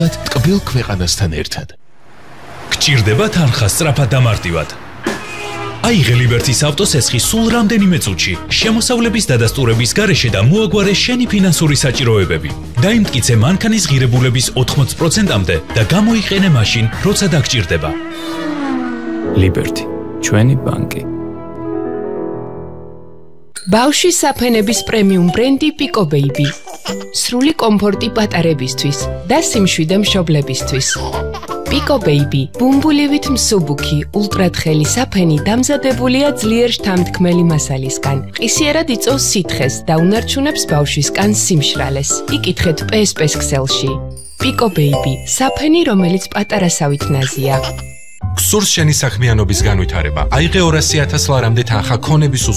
ტკბილ ქვეყანასთან ერთად. გჭირდება თანხა სწრაფად და მარტივად. აიღე ლიბერტის ავტოსესხი სულ რამდენიმე წუთში, შემოსავლების დადასტურების გარეშე და მოაგვარე შენი ფინანსური საჭიროებები. დაიმტკიცე მანქანის ღირებულების 80%-მდე და გამოიყენე მაშინ, როცა დაგჭირდება. ლიბერტი, ჩვენი ბანკი. ბავშვის საფენების პრემიუმ ბრენდი Pico Baby. სრული კომფორტი პატარებისთვის და სიმშვიდე მშობლებისთვის. Pico Baby, ბუმბულივით მსუბუქი, ულტრათხელი საფენი დამზადებულია ძლიერ შთამთქმელი მასალისგან. ყისიერად იწვევს სითხეს და უნარჩუნებს ბავშვის კანს სიმშრალეს. იკითხეთ PSP-ს ქსელში. Pico Baby, საფენი, რომელიც პატარასავით ნაზია. გსურს შენი საქმიანობის განვითარება. აიღე 200,000 ლარამდე თანხა ქონების